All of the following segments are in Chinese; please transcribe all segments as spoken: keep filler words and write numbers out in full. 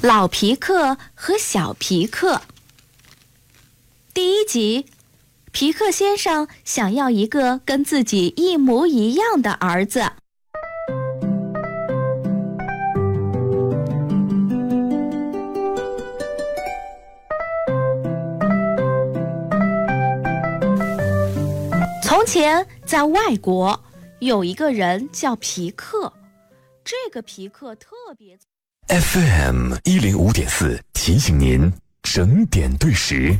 老皮克和小皮克。第一集，皮克先生想要一个跟自己一模一样的儿子。从前，在外国有一个人叫皮克，这个皮克特别。 F M 一零五点四提醒您整点对时。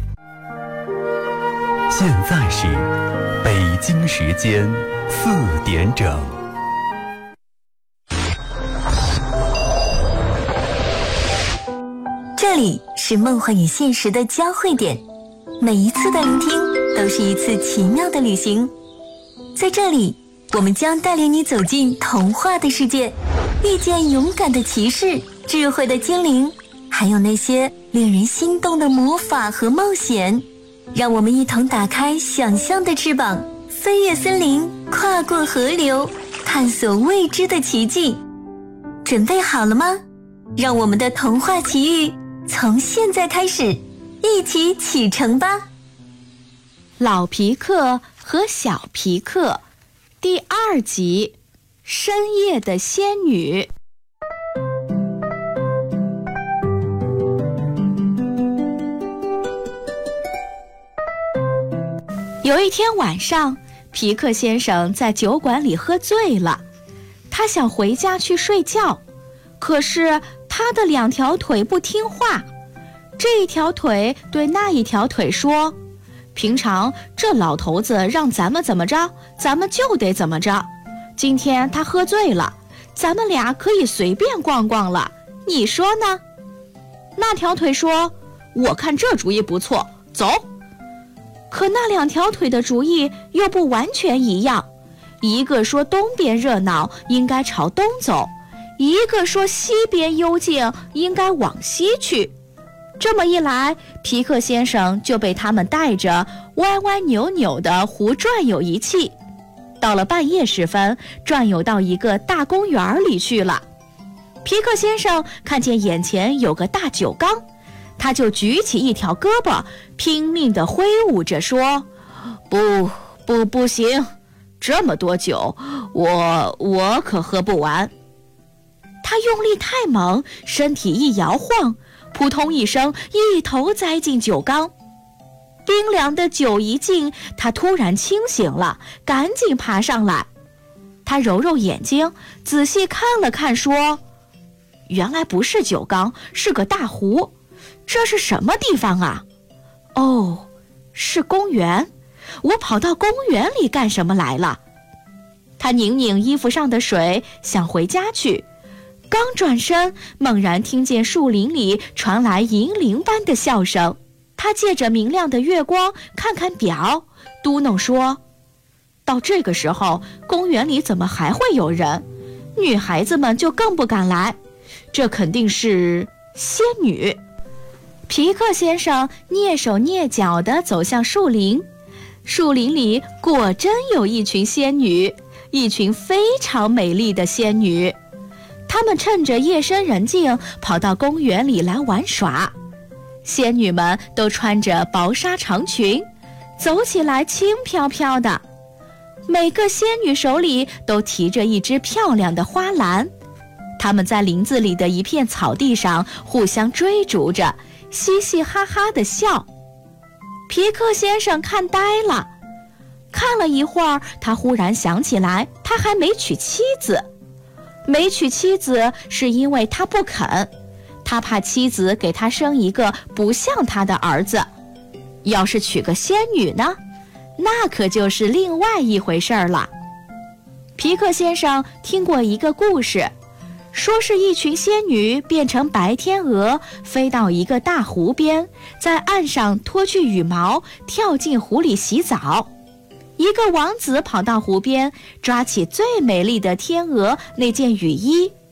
现在是北京时间四点整。 这里是梦幻与现实的交汇点，每一次的聆听都是一次奇妙的旅行。在这里，我们将带领你走进童话的世界，遇见勇敢的骑士、智慧的精灵，还有那些令人心动的魔法和冒险。让我们一同打开想象的翅膀，飞越森林，跨过河流，探索未知的奇迹。准备好了吗？让我们的童话奇遇从现在开始，一起启程吧。 老皮克和小皮克第二集，深夜的仙女。有一天晚上，皮克先生在酒馆里喝醉了，他想回家去睡觉，可是他的两条腿不听话，这一条腿对那一条腿说，平常这老头子让咱们怎么着，咱们就得怎么着。今天他喝醉了，咱们俩可以随便逛逛了，你说呢？那条腿说，我看这主意不错，走。可那两条腿的主意又不完全一样，一个说东边热闹，应该朝东走，一个说西边幽静，应该往西去。这么一来，皮克先生就被他们带着歪歪扭扭地胡转悠一气。到了半夜时分，转悠到一个大公园里去了。皮克先生看见眼前有个大酒缸，他就举起一条胳膊，拼命地挥舞着说，不不不行，这么多酒，我我可喝不完。他用力太猛，身体一摇晃，扑通一声，一头栽进酒缸。冰凉的酒一进，他突然清醒了，赶紧爬上来。他揉揉眼睛，仔细看了看，说，原来不是酒缸，是个大湖。这是什么地方啊？哦，是公园。我跑到公园里干什么来了？他拧拧衣服上的水，想回家去。刚转身，猛然听见树林里传来银铃般的笑声。他借着明亮的月光看看表，嘟哝说，到这个时候，公园里怎么还会有人？女孩子们就更不敢来，这肯定是仙女。皮克先生蹑手蹑脚地走向树林，树林里果真有一群仙女，一群非常美丽的仙女。她们趁着夜深人静，跑到公园里来玩耍。仙女们都穿着薄纱长裙，走起来轻飘飘的。每个仙女手里都提着一只漂亮的花篮。她们在林子里的一片草地上互相追逐着，嘻嘻哈哈地笑。皮克先生看呆了，看了一会儿，他忽然想起来，他还没娶妻子。没娶妻子是因为他不肯，他怕妻子给他生一个不像他的儿子。要是娶个仙女呢，那可就是另外一回事儿了。皮克先生听过一个故事，说是一群仙女变成白天鹅，飞到一个大湖边，在岸上脱去羽毛，跳进湖里洗澡。一个王子跑到湖边，抓起最美丽的天鹅那件雨衣，